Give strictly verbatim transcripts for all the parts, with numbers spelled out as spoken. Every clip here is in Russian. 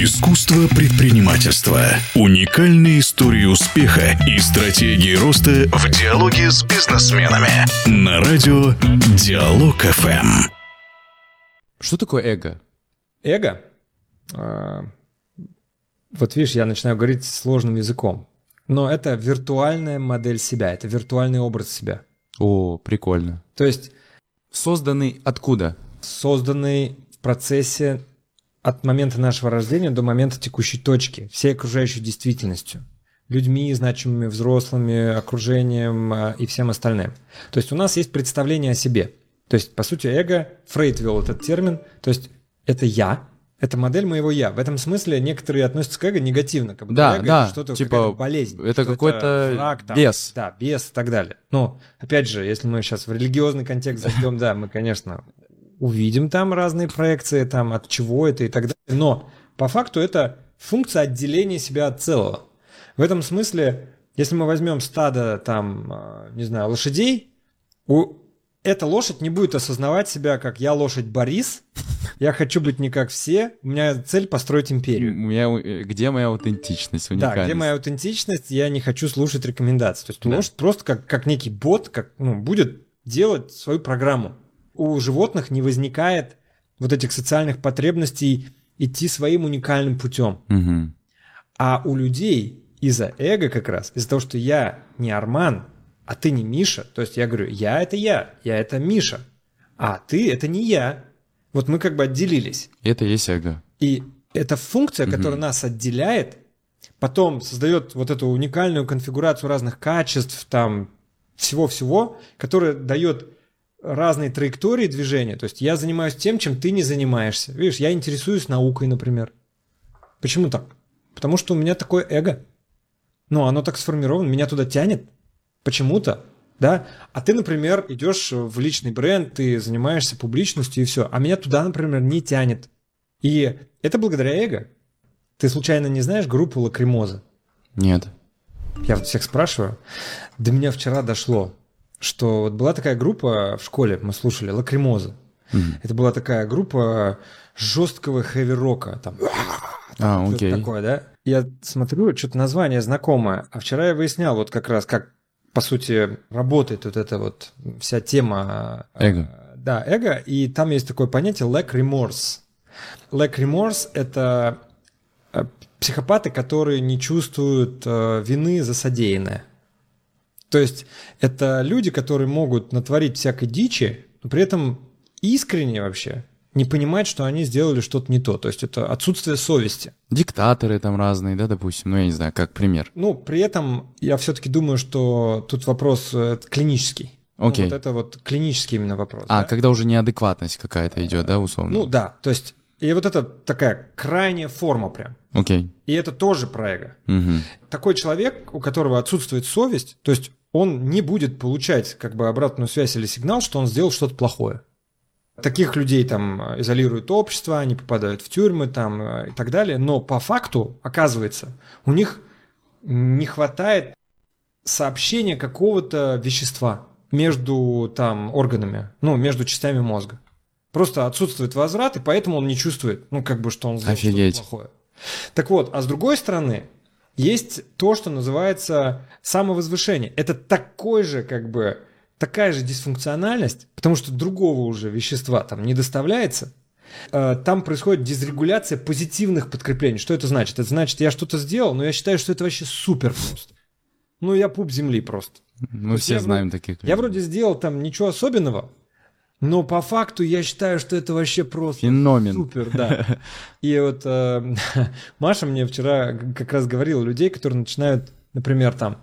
Искусство предпринимательства. Уникальные истории успеха и стратегии роста в диалоге с бизнесменами. На радио Диалог эф эм. Что такое эго? Эго? А, вот видишь, я начинаю говорить сложным языком. Но это виртуальная модель себя, это виртуальный образ себя. О, прикольно. То есть Созданный откуда? созданный в процессе от момента нашего рождения до момента текущей точки, всей окружающей действительностью, людьми, значимыми взрослыми, окружением а, и всем остальным. То есть у нас есть представление о себе. То есть, по сути, эго, Фрейд ввел этот термин, то есть это я, это модель моего я. В этом смысле некоторые относятся к эго негативно, как будто Да, эго да, это что-то, типа, какая-то болезнь. это что какой-то враг, там, бес. Да, бес и так далее. Но, опять же, если мы сейчас в религиозный контекст зайдем, да, мы, конечно, увидим там разные проекции, там, от чего это и так далее. Но по факту это функция отделения себя от целого. В этом смысле, если мы возьмем стадо, там, не знаю, лошадей, у... эта лошадь не будет осознавать себя как «я лошадь Борис», «я хочу быть не как все», у меня цель построить империю. У меня, где моя аутентичность, уникальность? Да, где моя аутентичность, я не хочу слушать рекомендации. То есть да. Лошадь просто как, как некий бот как, ну, будет делать свою программу. У животных не возникает вот этих социальных потребностей идти своим уникальным путем. Угу. А у людей из-за эго как раз, из-за того, что я не Арман, а ты не Миша, то есть я говорю, я это я, я это Миша, а ты это не я. Вот мы как бы отделились. Это и есть эго. И эта функция, угу. которая нас отделяет, потом создает вот эту уникальную конфигурацию разных качеств, там, всего-всего, которая дает разные траектории движения. То есть я занимаюсь тем, чем ты не занимаешься. Видишь, я интересуюсь наукой, например. Почему так? Потому что у меня такое эго. Ну, оно так сформировано, меня туда тянет. Почему-то, да? А ты, например, идешь в личный бренд, ты занимаешься публичностью и все. А меня туда, например, не тянет. И это благодаря эго. Ты случайно не знаешь группу Лакримоза? Нет. Я вот всех спрашиваю. До меня вчера дошло, что вот была такая группа в школе, мы слушали, Лакримоза. Mm-hmm. Это была такая группа жесткого хэви-рока. Там, а, окей. Такое, да? Я смотрю, что-то название знакомое. А вчера я выяснял вот как раз, как, по сути, работает вот эта вот вся тема... Эго. Да, эго. И там есть такое понятие lack remorse. Lack remorse – это психопаты, которые не чувствуют вины за содеянное. То есть это люди, которые могут натворить всякой дичи, но при этом искренне вообще не понимать, что они сделали что-то не то. То есть это отсутствие совести. Диктаторы там разные, да, допустим? Ну, я не знаю, как пример. Ну, при этом я все-таки думаю, что тут вопрос клинический. Окей. Ну, вот это вот клинический именно вопрос. А, да? когда уже неадекватность какая-то идет, да, условно? Ну, да. То есть и вот это такая крайняя форма прям. Окей. И это тоже про эго. Угу. Такой человек, у которого отсутствует совесть, то есть он не будет получать как бы обратную связь или сигнал, что он сделал что-то плохое. Таких людей там изолирует общество, они попадают в тюрьмы там и так далее. Но по факту, оказывается, у них не хватает сообщения какого-то вещества между там органами, ну, между частями мозга. Просто отсутствует возврат, и поэтому он не чувствует, ну, как бы, что он сделал Офигеть. что-то плохое. Так вот, а с другой стороны, есть то, что называется самовозвышение. Это такой же, как бы, такая же дисфункциональность, потому что другого уже вещества там не доставляется. Там происходит дисрегуляция позитивных подкреплений. Что это значит? Это значит, я что-то сделал, но я считаю, что это вообще супер просто. Ну, я пуп земли просто. Мы все я знаем вроде, таких людей. Я вроде сделал там ничего особенного, но по факту я считаю, что это вообще просто феномен. Супер, да. И вот э, Маша мне вчера как раз говорила людей, которые начинают, например, там,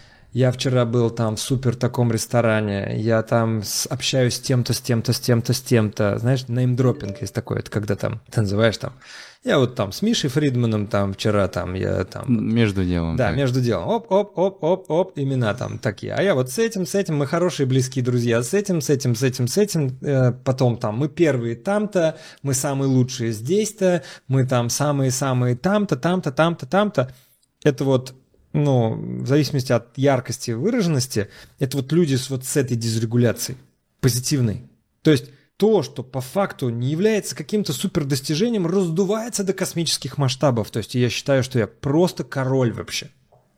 я вчера был там в супер таком ресторане, я там с, общаюсь с тем-то, с тем-то, с тем-то, с тем-то. Знаешь, неймдропинг есть такой, это когда там ты называешь там, я вот там с Мишей Фридманом там вчера там, я там... Между делом. Да, так. между делом. Оп-оп-оп-оп-оп, имена там такие. А я вот с этим, с этим, мы хорошие близкие друзья, с этим, с этим, с этим, с этим. Э, потом там мы первые там-то, мы самые лучшие здесь-то, мы там самые-самые там-то, там-то, там-то, там-то. Это вот, ну, в зависимости от яркости выраженности, это вот люди с вот с этой дисрегуляцией, позитивной. То есть то, что по факту не является каким-то супердостижением, раздувается до космических масштабов. То есть я считаю, что я просто король вообще.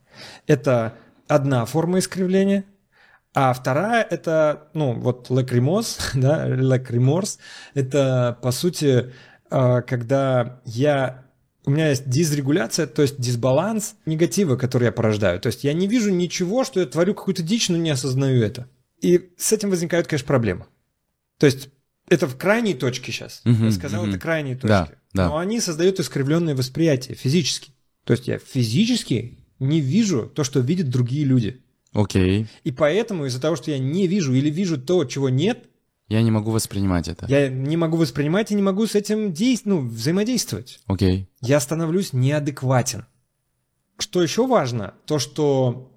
Это одна форма искривления. А вторая – это, ну, вот лакримоз, да, лакриморс. Это, по сути, когда я... У меня есть дисрегуляция, то есть дисбаланс негатива, который я порождаю. То есть я не вижу ничего, что я творю какую-то дичь, но не осознаю это. И с этим возникают, конечно, проблемы. То есть это в крайней точке сейчас. Uh-huh, я сказал, uh-huh. это крайние точки. Да, да. Но они создают искривленное восприятие физически. То есть я физически не вижу то, что видят другие люди. Окей. Okay. И поэтому из-за того, что я не вижу или вижу то, чего нет, я не могу воспринимать это. Я не могу воспринимать и не могу с этим действ... ну, взаимодействовать. Окей. Okay. Я становлюсь неадекватен. Что еще важно, то, что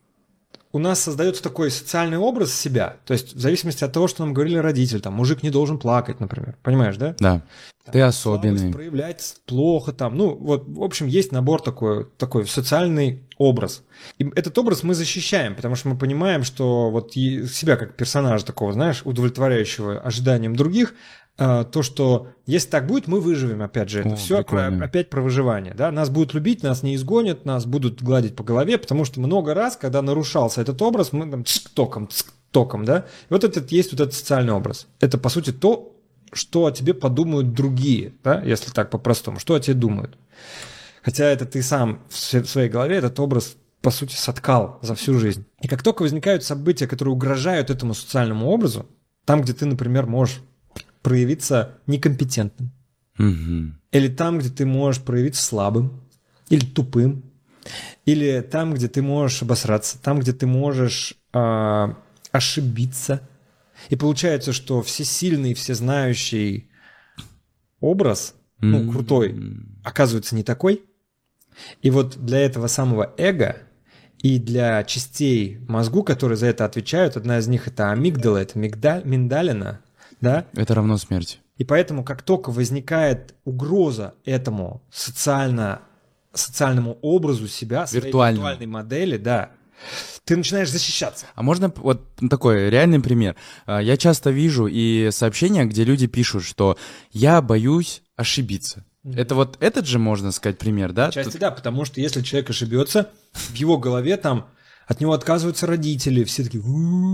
у нас создается такой социальный образ себя, то есть в зависимости от того, что нам говорили родители, там, мужик не должен плакать, например, понимаешь, да? Да, там, ты особенный. Проявлять плохо там, ну, вот, в общем, есть набор такой, такой социальный образ. И этот образ мы защищаем, потому что мы понимаем, что вот себя как персонажа такого, знаешь, удовлетворяющего ожиданиям других, то, что если так будет, мы выживем, опять же, это О, все про, опять про выживание, да, нас будут любить, нас не изгонят, нас будут гладить по голове, потому что много раз, когда нарушался этот образ, мы там током, током, да, и вот этот есть вот этот социальный образ. Это, по сути, то, что о тебе подумают другие, да, если так по-простому, что о тебе думают. Хотя это ты сам в своей голове этот образ, по сути, соткал за всю жизнь. И как только возникают события, которые угрожают этому социальному образу, там, где ты, например, можешь проявиться некомпетентным. Mm-hmm. Или там, где ты можешь проявиться слабым, или тупым, или там, где ты можешь обосраться, там, где ты можешь э, ошибиться. И получается, что всесильный, всезнающий образ, mm-hmm. ну, крутой, оказывается не такой. И вот для этого самого эго и для частей мозгу, которые за это отвечают, одна из них это амигдала, это мигдаль, миндалина, да? Это равно смерти. И поэтому, как только возникает угроза этому социально, социальному образу себя, своей виртуальной модели, да, ты начинаешь защищаться. А можно вот такой реальный пример? Я часто вижу и сообщения, где люди пишут, что я боюсь ошибиться. Mm-hmm. Это вот этот же, можно сказать, пример, да? Отчасти да, потому что если человек ошибется, в его голове там от него отказываются родители, все такие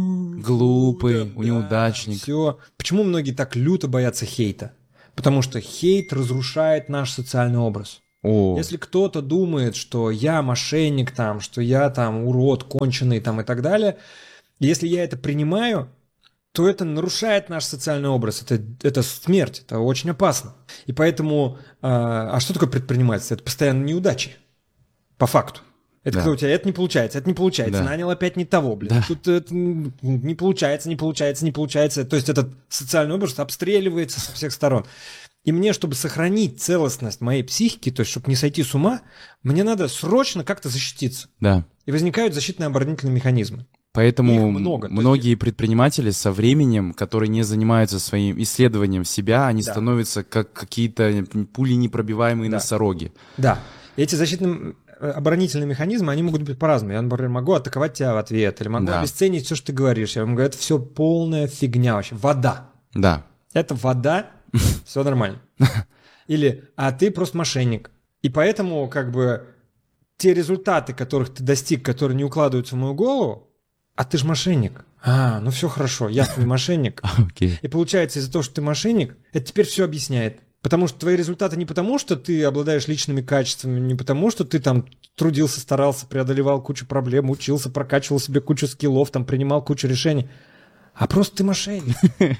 глупый, да, неудачник. Все. Почему многие так люто боятся хейта? Потому что хейт разрушает наш социальный образ. О. Если кто-то думает, что я мошенник, там, что я там урод, конченый там, и так далее, если я это принимаю, то это нарушает наш социальный образ. Это, это смерть, это очень опасно. И поэтому... А, а что такое предпринимательство? Это постоянно неудачи. По факту. Это да. Когда у тебя это не получается, это не получается, да. Нанял опять не того, блин. Да. Тут это не получается, не получается, не получается. То есть этот социальный образ обстреливается со всех сторон. И мне, чтобы сохранить целостность моей психики, то есть чтобы не сойти с ума, мне надо срочно как-то защититься. Да. И возникают защитные оборонительные механизмы. Поэтому много. Многие есть... предприниматели со временем, которые не занимаются своим исследованием себя, они да. становятся как какие-то пуленепробиваемые да. носороги. Да. И эти защитные оборонительные механизмы, они могут быть по-разному. Я, например, могу атаковать тебя в ответ, или могу да. обесценить все, что ты говоришь. Я вам говорю, это все полная фигня вообще. Вода. Да. Это вода, все нормально. Или, а ты просто мошенник. И поэтому, как бы, те результаты, которых ты достиг, которые не укладываются в мою голову, а ты же мошенник. А, ну все хорошо, я не мошенник. Okay. И получается, из-за того, что ты мошенник, это теперь все объясняет. Потому что твои результаты не потому, что ты обладаешь личными качествами, не потому, что ты там трудился, старался, преодолевал кучу проблем, учился, прокачивал себе кучу скиллов, там принимал кучу решений, а просто ты мошенник.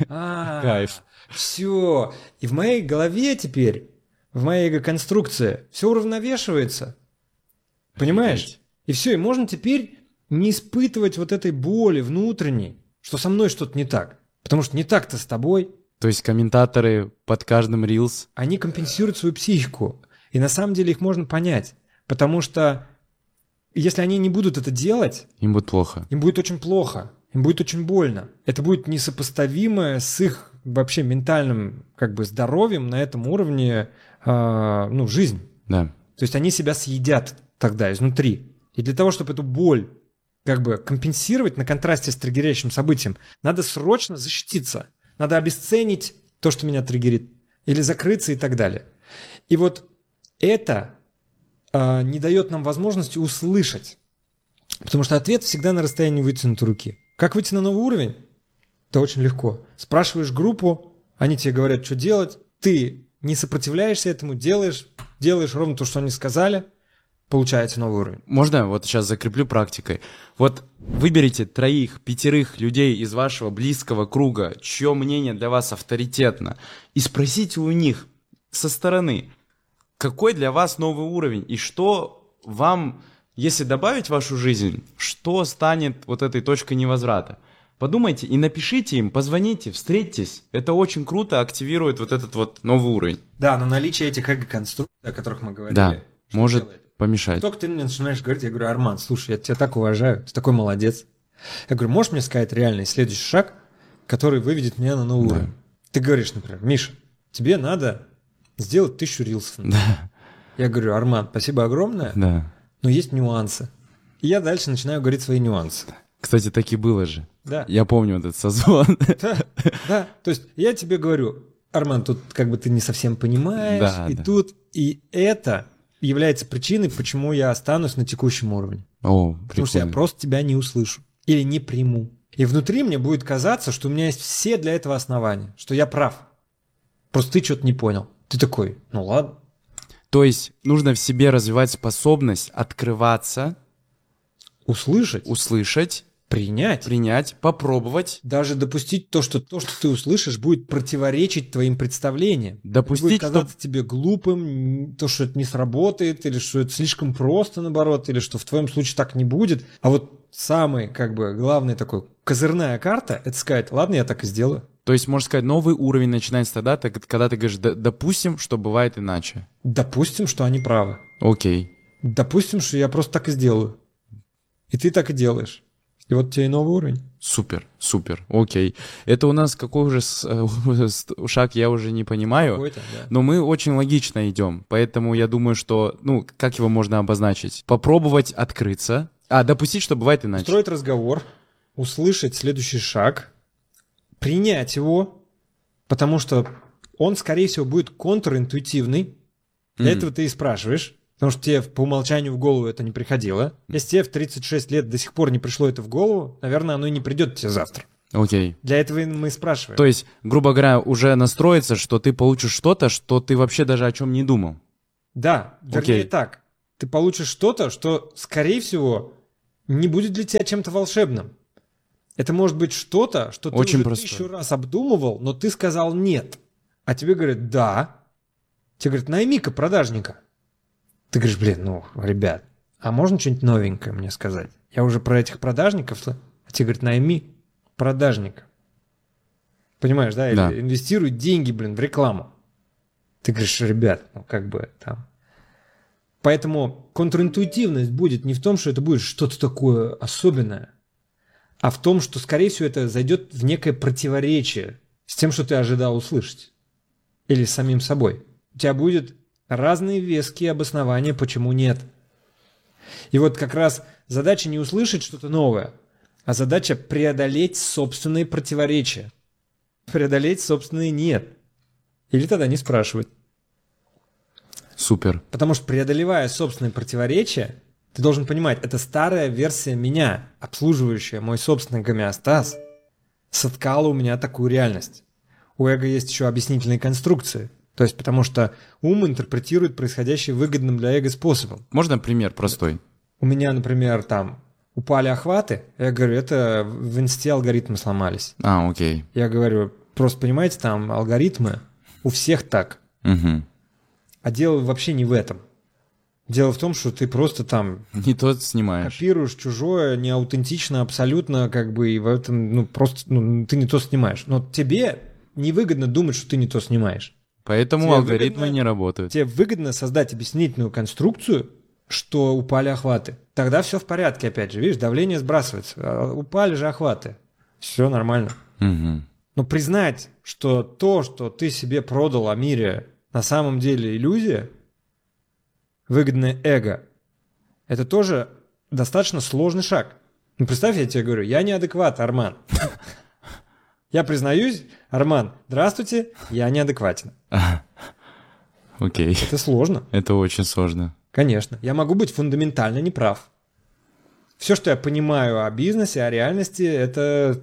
Кайф. Все. И в моей голове теперь, в моей эго-конструкции все уравновешивается. Понимаешь? И все, и можно теперь не испытывать вот этой боли внутренней, что со мной что-то не так. Потому что не так-то с тобой. То есть комментаторы под каждым рилс... Они компенсируют свою психику. И на самом деле их можно понять. Потому что если они не будут это делать... Им будет плохо. Им будет очень плохо. Им будет очень больно. Это будет несопоставимо с их вообще ментальным как бы здоровьем на этом уровне, э, ну, жизнь. Да. То есть они себя съедят тогда изнутри. И для того, чтобы эту боль как бы компенсировать на контрасте с триггерящим событием, надо срочно защититься. Надо обесценить то, что меня триггерит, или закрыться и так далее. И вот это э, не дает нам возможности услышать. Потому что ответ всегда на расстоянии вытянутой руки. Как выйти на новый уровень? Это очень легко. Спрашиваешь группу, они тебе говорят, что делать. Ты не сопротивляешься этому, делаешь, делаешь ровно то, что они сказали, получаете новый уровень. Можно вот сейчас закреплю практикой. Вот выберите троих, пятерых людей из вашего близкого круга, чье мнение для вас авторитетно, и спросите у них со стороны, какой для вас новый уровень, и что вам, если добавить в вашу жизнь, что станет вот этой точкой невозврата. Подумайте и напишите им, позвоните, встретитесь. Это очень круто активирует вот этот вот новый уровень. Да, но наличие этих эго-конструкций, о которых мы говорили, да, может делает? помешать. Только ты мне начинаешь говорить, я говорю, Арман, слушай, я тебя так уважаю, ты такой молодец. Я говорю, можешь мне сказать реальный следующий шаг, который выведет меня на новый да. уровень? Ты говоришь, например, Миша, тебе надо сделать тысячу рилсов. Да. Я говорю, Арман, спасибо огромное, да. но есть нюансы. И я дальше начинаю говорить свои нюансы. Кстати, так и было же. Да. Я помню вот этот созвон. Да, да. То есть я тебе говорю, Арман, тут как бы ты не совсем понимаешь, да, и да. тут, и это является причиной, почему я останусь на текущем уровне. О, Потому прикольно. что я просто тебя не услышу или не приму. И внутри мне будет казаться, что у меня есть все для этого основания, что я прав. Просто ты что-то не понял. Ты такой, ну ладно. То есть нужно в себе развивать способность открываться, Услышать, услышать, принять. принять, попробовать. Даже допустить то, что то, что ты услышишь, будет противоречить твоим представлениям. Допустить, это будет что- казаться тебе глупым, то, что это не сработает, или что это слишком просто, наоборот, или что в твоем случае так не будет. А вот самый, как бы, главный такой козырная карта — это сказать, ладно, я так и сделаю. То есть, можно сказать, новый уровень начинается тогда, так- когда ты говоришь, «Да- допустим, что бывает иначе. Допустим, что они правы. Окей. Допустим, что я просто так и сделаю. И ты так и делаешь. И вот тебе и новый уровень. Супер, супер, окей. Это у нас какой уже с- с- шаг, я уже не понимаю. Какой-то, да. Но мы очень логично идем, поэтому я думаю, что, ну, как его можно обозначить? Попробовать открыться, а, допустить, что бывает иначе. Устроить разговор, услышать следующий шаг, принять его, потому что он, скорее всего, будет контринтуитивный. Для Мгм. этого ты и спрашиваешь, потому что тебе по умолчанию в голову это не приходило. Если тебе в тридцать шесть лет до сих пор не пришло это в голову, наверное, оно и не придет тебе завтра. Окей. Для этого и мы и спрашиваем. То есть, грубо говоря, уже настроиться, что ты получишь что-то, что ты вообще даже о чем не думал. Да, вернее Окей. так. Ты получишь что-то, что, скорее всего, не будет для тебя чем-то волшебным. Это может быть что-то, что ты Очень уже простое. тысячу раз обдумывал, но ты сказал нет. А тебе говорят «да». Тебе говорят «найми-ка продажника». Ты говоришь, блин, ну, ребят, а можно что-нибудь новенькое мне сказать? Я уже про этих продажников, а тебе говорят «найми продажника». Понимаешь, да? Или Да. инвестируй деньги, блин, в рекламу. Ты говоришь, ребят, ну как бы там... Поэтому контринтуитивность будет не в том, что это будет что-то такое особенное, а в том, что, скорее всего, это зайдет в некое противоречие с тем, что ты ожидал услышать. Или с самим собой. У тебя будет разные веские обоснования, почему нет. И вот как раз задача не услышать что-то новое, а задача преодолеть собственные противоречия. Преодолеть собственные «нет». Или тогда не спрашивать. Супер. Потому что, преодолевая собственные противоречия, ты должен понимать, это старая версия меня, обслуживающая мой собственный гомеостаз, соткала у меня такую реальность. У эго есть еще объяснительные конструкции. То есть, потому что ум интерпретирует происходящее выгодным для эго способом. Можно пример простой? У меня, например, там упали охваты, я говорю, это в инсте алгоритмы сломались. А, окей. Я говорю, просто понимаете, там алгоритмы у всех так. Угу. А дело вообще не в этом. Дело в том, что ты просто там Не тот снимаешь. копируешь чужое, неаутентично абсолютно, как бы, и в этом, ну, просто, ну, ты не то снимаешь. Но тебе невыгодно думать, что ты не то снимаешь. Поэтому Тебе алгоритмы выгодно- не работают. Тебе выгодно создать объяснительную конструкцию, что упали охваты. Тогда все в порядке, опять же, видишь, давление сбрасывается. А упали же охваты. Все нормально. Угу. Но признать, что то, что ты себе продал о мире, на самом деле иллюзия, выгодное эго, это тоже достаточно сложный шаг. Ну, представь, я тебе говорю, я неадекват, Арман. Я признаюсь, Арман, здравствуйте, я неадекватен. Окей. Это сложно. Это очень сложно. Конечно. Я могу быть фундаментально неправ. Все, что я понимаю о бизнесе, о реальности, это,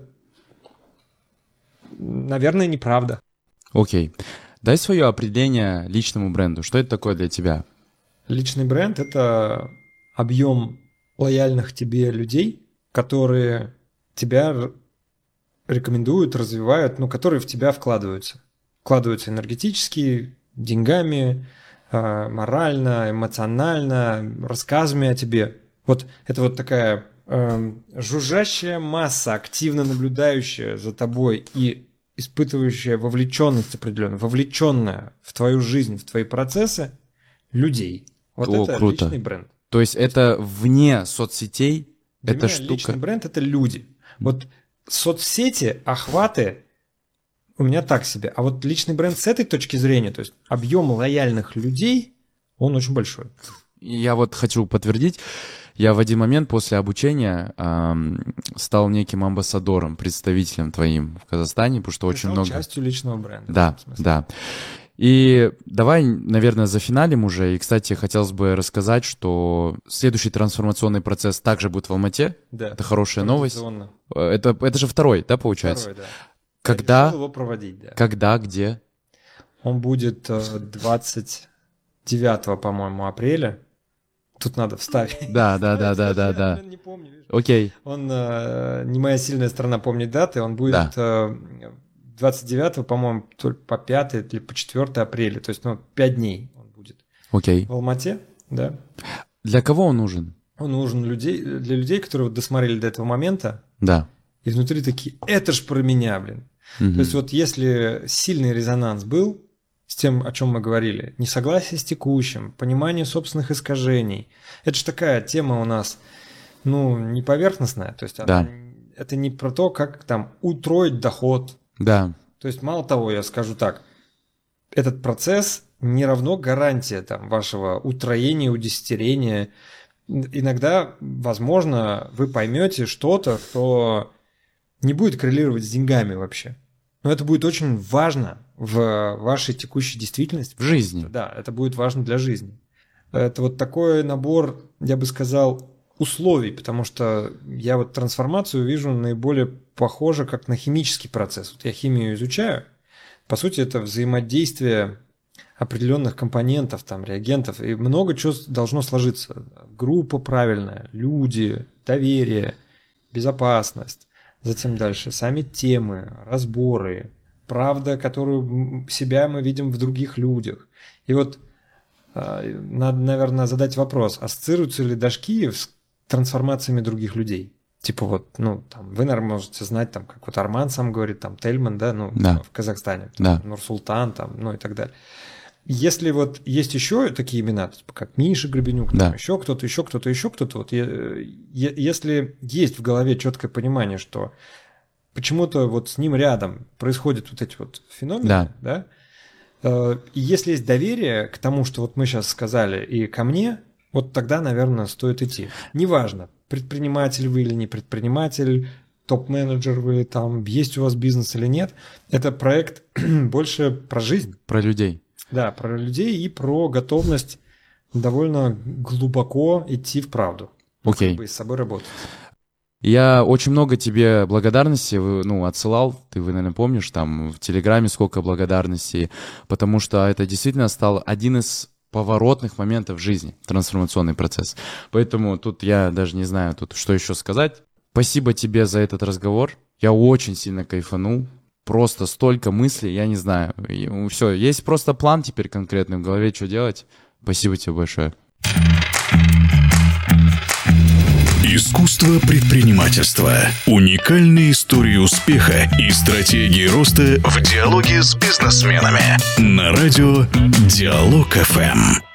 наверное, неправда. Окей. Дай свое определение личному бренду. Что это такое для тебя? Личный бренд – это объем лояльных тебе людей, которые тебя рекомендуют, развивают, ну, которые в тебя вкладываются. Вкладываются энергетически, деньгами, морально, эмоционально, рассказами о тебе. Вот это вот такая э, жужжащая масса, активно наблюдающая за тобой и испытывающая вовлеченность определенную, вовлеченная в твою жизнь, в твои процессы людей. Вот О, это круто. личный бренд. То есть это вне соцсетей? Для эта меня штука... личный бренд – это люди. Вот соцсети, охваты у меня так себе. А вот личный бренд с этой точки зрения, то есть объем лояльных людей, он очень большой. Я вот хочу подтвердить. Я в один момент после обучения эм, стал неким амбассадором, представителем твоим в Казахстане, потому что Ты очень стал много... частью личного бренда. Да, да. И давай, наверное, зафиналим уже. И, кстати, хотелось бы рассказать, что следующий трансформационный процесс также будет в Алмате. Да. Это хорошая новость. Это, это же второй, да, получается? Второй, да. Когда? Я решил его проводить, да. Когда, где? Он будет двадцать девятого, по-моему, апреля. Тут надо вставить. Да, да, да, да, да, да. Не помню, видишь. Окей. Он э, не моя сильная сторона помнить даты. Он будет Да. э, двадцать девятого, по-моему, только по пятое или по четвёртое апреля. То есть, ну, пять дней он будет. Окей. В Алмате, да. Для кого он нужен? Он нужен людей, для людей, которые вот досмотрели до этого момента, Да. и внутри такие, это ж про меня, блин. Мгм. То есть вот если сильный резонанс был с тем, о чем мы говорили, несогласие с текущим, понимание собственных искажений, это же такая тема у нас, ну, не поверхностная, то есть Да. она, это не про то, как там утроить доход. Да. То есть мало того, я скажу так, этот процесс не равно гарантия там вашего утроения, удесятерения. Иногда, возможно, вы поймете что-то, что не будет коррелировать с деньгами вообще. Но это будет очень важно в вашей текущей действительности. В жизни. Да, это будет важно для жизни. Это вот такой набор, я бы сказал, условий, потому что я вот трансформацию вижу наиболее похоже как на химический процесс. Вот я химию изучаю. По сути, это взаимодействие определенных компонентов, там, реагентов, и много чего должно сложиться. Группа правильная, люди, доверие, безопасность. Затем дальше сами темы, разборы, правда, которую себя мы видим в других людях. И вот э, надо, наверное, задать вопрос, ассоциируются ли Дашкиев с трансформациями других людей? Типа вот, ну, там, вы, наверное, можете знать, там, как вот Арман сам говорит, там, Тельман, да, ну, Да. в Казахстане, Да. Нурсултан, там, ну, и так далее. Если вот есть еще такие имена, типа как Миша Гребенюк, Да. там, еще кто-то, еще кто-то, еще кто-то, вот е- е- если есть в голове четкое понимание, что почему-то вот с ним рядом происходят вот эти вот феномены, Да. да, э, и если есть доверие к тому, что вот мы сейчас сказали, и ко мне, вот тогда, наверное, стоит идти. Неважно, предприниматель вы или не предприниматель, топ-менеджер вы, там, есть у вас бизнес или нет, это проект больше про жизнь. Про людей. Да, про людей и про готовность довольно глубоко идти в правду. Окей. Как бы с собой работать. Я очень много тебе благодарности ну, отсылал, ты, вы, наверное, помнишь, там в Телеграме сколько благодарностей, потому что это действительно стал один из поворотных моментов в жизни, трансформационный процесс. Поэтому тут я даже не знаю, тут что еще сказать. Спасибо тебе за этот разговор. Я очень сильно кайфанул. Просто столько мыслей, я не знаю. Все, есть просто план теперь конкретный в голове, что делать. Спасибо тебе большое. Искусство предпринимательства. Уникальные истории успеха и стратегии роста в диалоге с бизнесменами. На радио Диалог эф эм.